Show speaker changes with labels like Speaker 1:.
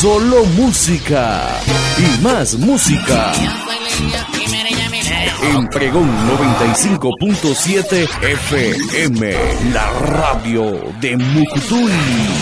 Speaker 1: Solo música y más música. En Pregón 95.7 FM, la radio de Mucutuy.